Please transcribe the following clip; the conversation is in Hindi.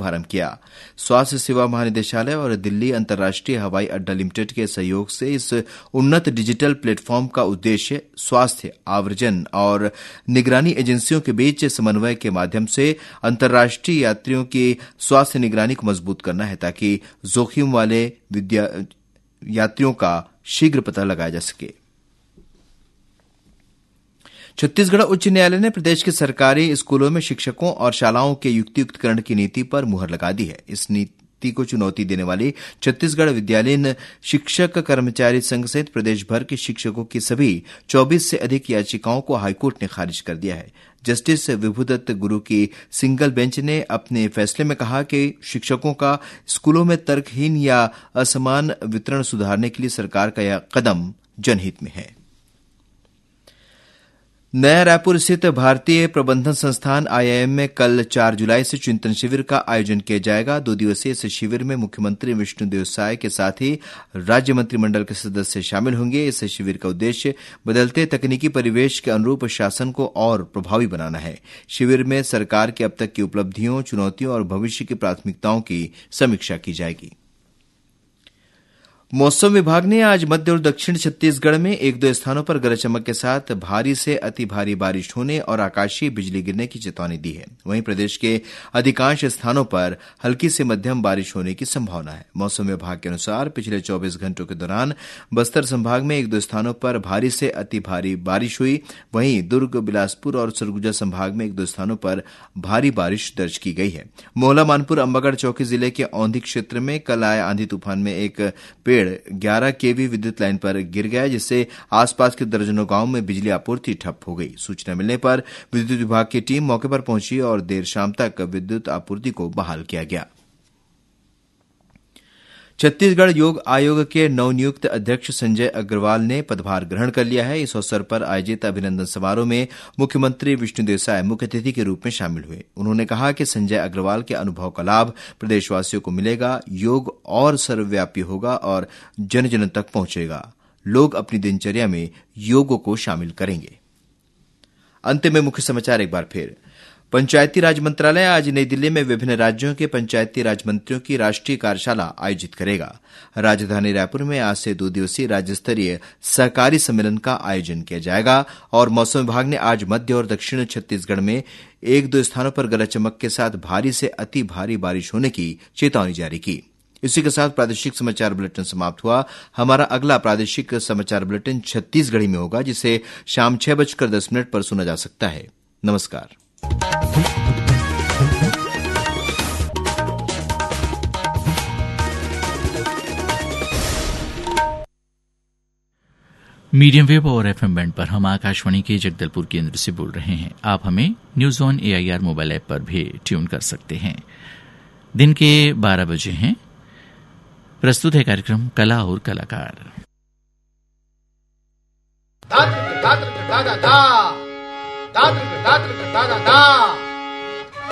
शुभारंभ किया। स्वास्थ्य सेवा महानिदेशालय और दिल्ली अंतर्राष्ट्रीय हवाई अड्डा लिमिटेड के सहयोग से इस उन्नत डिजिटल प्लेटफॉर्म का उद्देश्य स्वास्थ्य, आव्रजन और निगरानी एजेंसियों के बीच समन्वय के माध्यम से अंतर्राष्ट्रीय यात्रियों की स्वास्थ्य निगरानी को मजबूत करना है, ताकि जोखिम वाले यात्रियों का शीघ्र पता लगाया जा सके। छत्तीसगढ़ उच्च न्यायालय ने प्रदेश के सरकारी स्कूलों में शिक्षकों और शालाओं के युक्तियुक्तकरण की नीति पर मुहर लगा दी है। इस नीति को चुनौती देने वाली छत्तीसगढ़ विद्यालयीन शिक्षक कर्मचारी संघ सहित प्रदेश भर के शिक्षकों की सभी 24 से अधिक याचिकाओं को हाईकोर्ट ने खारिज कर दिया है। जस्टिस विभुदत्त गुरु की सिंगल बेंच ने अपने फैसले में कहा कि शिक्षकों का स्कूलों में तर्कहीन या असमान वितरण सुधारने के लिए सरकार का यह कदम जनहित में है। नया रायपुर स्थित भारतीय प्रबंधन संस्थान IIM में कल 4 जुलाई से चिंतन शिविर का आयोजन किया जाएगा। 2 दिवसीय इस शिविर में मुख्यमंत्री विष्णुदेव साय के साथ ही राज्य मंत्रिमंडल के सदस्य शामिल होंगे। इस शिविर का उद्देश्य बदलते तकनीकी परिवेश के अनुरूप शासन को और प्रभावी बनाना है। शिविर में सरकार की अब तक की उपलब्धियों, चुनौतियों और भविष्य की प्राथमिकताओं की समीक्षा की जाएगी। मौसम विभाग ने आज मध्य और दक्षिण छत्तीसगढ़ में 1-2 स्थानों पर गरज चमक के साथ भारी से अति भारी बारिश होने और आकाशीय बिजली गिरने की चेतावनी दी है। वहीं प्रदेश के अधिकांश स्थानों पर हल्की से मध्यम बारिश होने की संभावना है। मौसम विभाग के अनुसार पिछले 24 घंटों के दौरान बस्तर संभाग में 1-2 स्थानों पर भारी से अति भारी बारिश हुई। वहीं दुर्ग, बिलासपुर और सरगुजा संभाग में 1-2 स्थानों पर भारी बारिश दर्ज की गई है। मोहला, मानपुर, अंबागढ़, चौकी जिले के औंधी क्षेत्र में कल आए आंधी तूफान में एक पेड़ 11 kV विद्युत लाइन पर गिर गया, जिससे आसपास के दर्जनों गांवों में बिजली आपूर्ति ठप हो गई। सूचना मिलने पर विद्युत विभाग की टीम मौके पर पहुंची और देर शाम तक विद्युत आपूर्ति को बहाल किया गया। छत्तीसगढ़ योग आयोग के नवनियुक्त अध्यक्ष संजय अग्रवाल ने पदभार ग्रहण कर लिया है। इस अवसर पर आयोजित अभिनंदन समारोह में मुख्यमंत्री विष्णुदेव साय मुख्य अतिथि के रूप में शामिल हुए। उन्होंने कहा कि संजय अग्रवाल के अनुभव का लाभ प्रदेशवासियों को मिलेगा। योग और सर्वव्यापी होगा और जन जन तक पहुंचेगा। लोग अपनी दिनचर्या में योग को शामिल करेंगे। अंत में मुख्य समाचार एक बार फिर। पंचायती राज मंत्रालय आज नई दिल्ली में विभिन्न राज्यों के पंचायती राज मंत्रियों की राष्ट्रीय कार्यशाला आयोजित करेगा। राजधानी रायपुर में आज से 2 दिवसीय राज्य स्तरीय सहकारी सम्मेलन का आयोजन किया जाएगा। और मौसम विभाग ने आज मध्य और दक्षिण छत्तीसगढ़ में 1-2 स्थानों पर गरज चमक के साथ भारी से अति भारी बारिश होने की चेतावनी जारी की। इसी के साथ प्रादेशिक समाचार बुलेटिन समाप्त हुआ। हमारा अगला प्रादेशिक समाचार बुलेटिन छत्तीसगढ़ी में होगा, जिसे शाम 6:10 पर सुना जा सकता है। नमस्कार। मीडियम वेव और FM बैंड पर हम आकाशवाणी के जगदलपुर केंद्र से बोल रहे हैं। आप हमें news on AIR mobile app पर भी ट्यून कर सकते हैं। दिन के 12 बजे हैं। प्रस्तुत है कार्यक्रम कला और कलाकार। दात्र दात्र दादा दा दात्र दात्र दादा दा